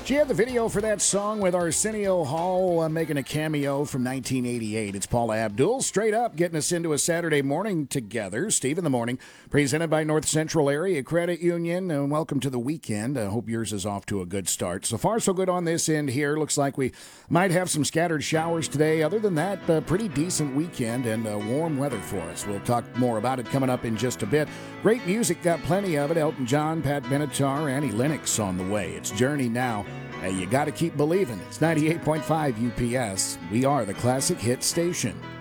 Do you have the video for that song with Arsenio Hall making a cameo from 1988? It's Paula Abdul, straight up, getting us into a Saturday morning together. Steve in the Morning, presented by North Central Area Credit Union. And welcome to the weekend. I hope yours is off to a good start. So far, so good on this end here. Looks like we might have some scattered showers today. Other than that, pretty decent weekend and warm weather for us. We'll talk more about it coming up in just a bit. Great music, got plenty of it. Elton John, Pat Benatar, Annie Lennox on the way. It's Journey now. You got to keep believing. It's 98.5 UPS. We are the classic hit station.